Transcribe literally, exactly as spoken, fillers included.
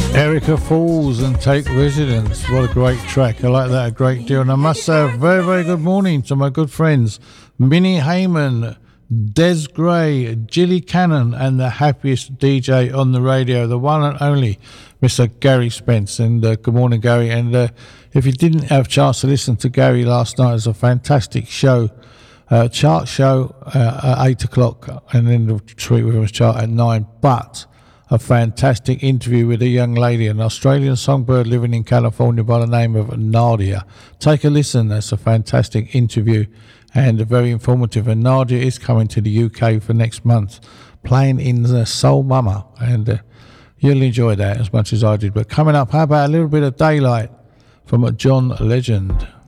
Erica Falls and Take Residence. What a great track. I like that a great deal. And I must say a very, very good morning to my good friends Minnie Heyman, Des Gray, Jilly Cannon, and the happiest D J on the radio, the one and only Mister Gary Spence. And uh, good morning, Gary. And uh, if you didn't have a chance to listen to Gary last night, it was a fantastic show. Uh, chart show uh, at eight o'clock, and then the Tweet With Us chart at nine. But a fantastic interview with a young lady, an Australian songbird living in California by the name of Nadia. Take a listen. That's a fantastic interview and very informative. And Nadia is coming to the U K for next month, playing in the Soul Mama, and uh, you'll enjoy that as much as I did. But coming up, how about a little bit of Daylight from John Legend?